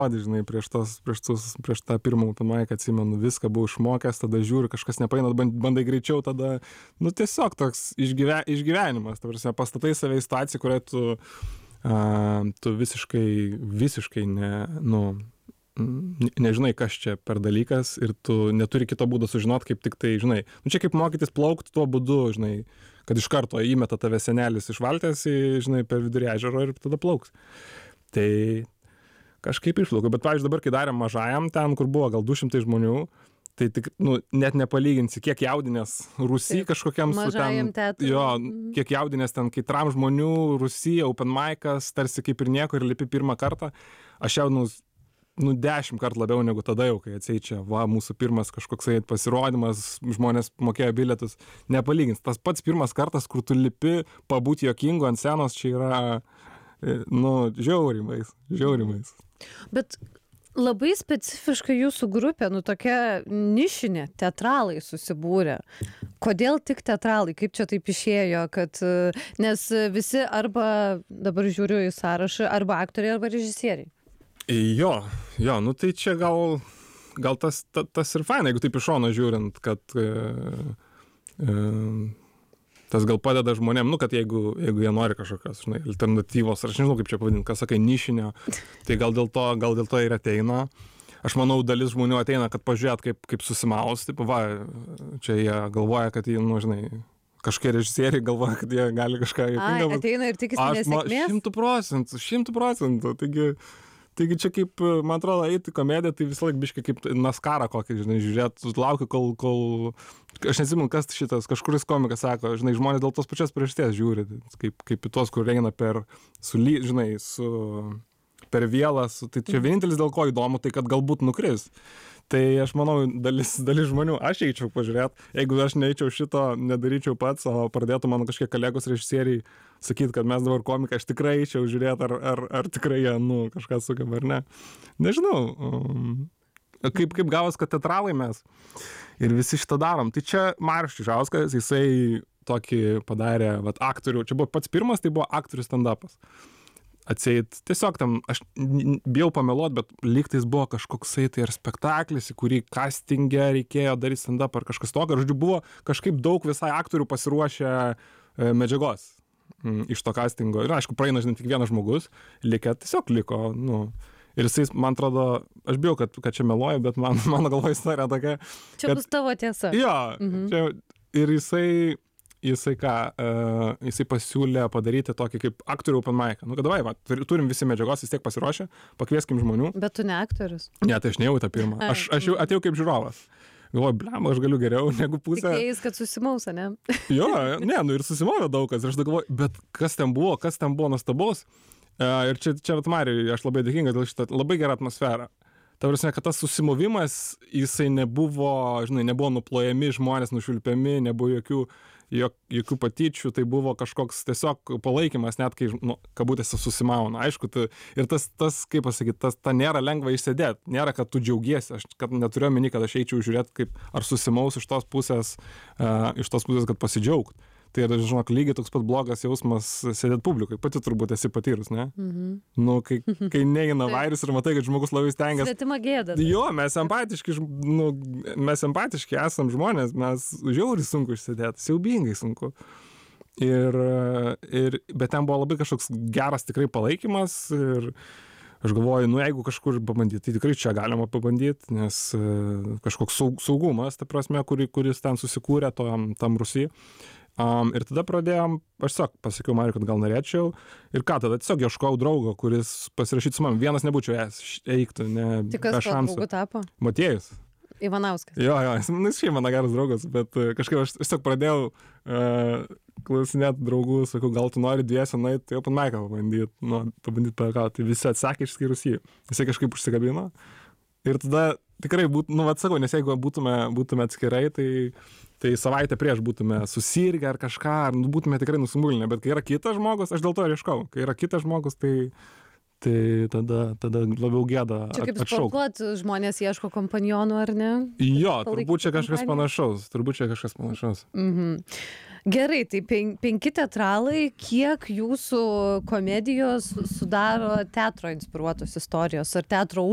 žinai, prieš tą pirmą open mic, atsimenu, viską buvau išmokęs, tada žiūriu, kažkas nepaeina, bandai greičiau, tada, nu, tiesiog toks išgyvenimas, ta prasme, pastatai save į situaciją, kurioje tu visiškai nežinai, kas čia per dalykas ir tu neturi kito būdo sužinot, kaip tik tai, žinai, nu, čia kaip mokytis plaukti tuo būdu, žinai, kad iš karto įmeta tave senelis iš valties, žinai, per vidurį ežero ir tada plauks. Tai kažkaip išplaukiau, bet, pavyzdžiui, dabar, kai darėm mažajam, ten, kur buvo gal 200 žmonių, tai tik, nu, net nepalyginsi, kiek jaudinės Rusy kažkokiam su ten, jo, kiek jaudinės ten, kai tram žmonių, Rusy, open mic'as, tarsi kaip ir nieko ir lipi pirmą kartą, aš jaudinus, 10 kartų labiau negu tada jau, kai atseit čia, mūsų pirmas kažkoksai pasirodymas, žmonės mokėjo bilietus, nepalygins. Tas pats pirmas kartas, kur tu lipi, pabūti juokingu ant scenos, čia yra, žiaurimais. Bet labai specifiškai jūsų grupė, tokia nišinė, teatralai susibūrė. Kodėl tik teatralai? Kaip čia taip išėjo, kad, nes visi arba, dabar žiūriu į sąrašą, arba aktoriai, arba režisieriai. Jo, nu tai čia gal tas ir faina, jeigu taip iš šono žiūrint, kad tas gal padeda žmonėm, kad jeigu jie nori kažkokios, žinai, alternatyvos, aš nežinau, kaip čia pavadinti, kas sakai, nišinio, tai gal dėl to ir ateina. Aš manau, dalis žmonių ateina, kad pažiūrėt, kaip susimaus, taip, čia jie galvoja, kad jie, žinai, kažkokie režisieriai galvoja, kad jie gali kažką juokingo. Ateina ir tikisi nesėkmės? 100%. Taigi čia kaip, man atrodo, eiti komediją, tai visą laiką biškai kaip Naskarą kokį, žinai, žiūrėt, laukiu, kol aš nesimenu, kas šitas, kažkuris komikas sako, žinai, žmonės dėl tos pačios priežasties žiūri, kaip į tuos, kur eina per vielas, tai čia vienintelis dėl ko įdomu, tai kad galbūt nukris. Tai aš manau, dalis žmonių, aš eičiau pažiūrėt, jeigu aš neeičiau šito, nedaryčiau pats, o pradėtų mano kažkiek kolegos režisieriai sakyti, kad mes dabar komiką, aš tikrai eičiau žiūrėt, ar tikrai jie, kažką sugeba, ar ne. Nežinau, kaip gavos, kad teatralai mes ir visi šitą darom. Tai čia Marius Čižauskas, jisai tokį padarė, aktorių, čia buvo pats pirmas, tai buvo aktorių stand-upas. Atseit, tiesiog tam, aš bijau pameluot, bet lygtais buvo kažkoksai tai ar spektaklis, į kurį castingę reikėjo daryti stand-up ar kažkas tokio. Žodžiu, buvo kažkaip daug visai aktorių pasiruošę medžiagos iš to castingo. Ir aišku, praeina, žinai, tik vienas žmogus, tiesiog liko, Ir jisai, man atrodo, aš bijau, kad čia meluoju, bet mano galvoje istorija tokia. Čia bus tavo tiesa. Jo, čia, ir jisai pasiūlė padaryti tokį kaip aktorių open mic'ą. Kad davai, turim visi medžiagos, vis tiek pasiruošę, pakvieskim žmonių. Bet tu ne aktorius. Ne, tai aš nejau tą pirmą. Aš jau atėjau kaip žiūrovas. Galvoju, blem, aš galiu geriau negu pusę. Tikėjais, kad susimausa, ne? Jo, ne, ir susimovė daug kas. Ir aš galvoju, bet kas ten buvo nuostabaus. Ir čia Marijui, aš labai dėkinga dėl šitą labai gerą atmosferą. Ta prasme, kad tas susimovimas, jisai nebuvo, žinai, nebuvo nuplojami žmonės, nušvilpiami, nebuvo jokių patyčių, tai buvo kažkoks tiesiog palaikymas, net kai, kabutėse susimauna. Aišku, ir tas, kaip pasakyti, ta nėra lengva išsėdėti, nėra, kad tu džiaugiesi, aš kad neturiu omeny, kad aš eičiau žiūrėti, kaip ar susimaus iš tos pusės, kad pasidžiaugt. Tai yra, žinok, lygiai toks pat blogas jausmas sėdėti publikai. Pati turbūt esi patyrus, ne? Kai neina vairis ir matai, kad žmogus labai stengiasi. Svetima gėda. Jo, mes empatiški esam žmonės, mes žiauriai sunku išsėdėti, siaubingai sunku. Bet ten buvo labai kažkoks geras tikrai palaikymas ir aš galvoju, jeigu kažkur pabandyti, tai tikrai čia galima pabandyti, nes kažkoks saugumas, ta prasme, kuris ten susikūrė tam Rusijai. Ir tada pradėjom, aš pasakiau Mariui, kad gal norėčiau. Ir tada tiesiog ieškojau draugo, kuris pasirašytų su manim. Vienas nebūčiau eiktų, ne. Tik kas to draugu tapo? Motiejus. Ivanauskas. Jo, jis šiaip mano geras draugas, bet kažkaip aš tiesiog pradėjau klausinėti draugų, sakau, gal tu nori dviese nueiti, tai open mic'ą pabandyti pajuokauti. Tai visi atsakė išskyrus jį. Jisai kažkaip užsikabino. Ir tada tikrai sakau, nes jeigu būtume atskirai, tai savaitę prieš būtume susirgę ar kažką, ar būtume tikrai nusimulinę. Bet kai yra kitas žmogus, aš dėl to ir ieškau. Kai yra kitas žmogus, tai tada labiau gėda atšaukti. Čia kaip sportuot, žmonės ieško kompanionų, ar ne? Jo, turbūt čia kažkas panašaus. Gerai, tai 5 teatralai, kiek jūsų komedijos sudaro teatro inspiruotos istorijos ar teatro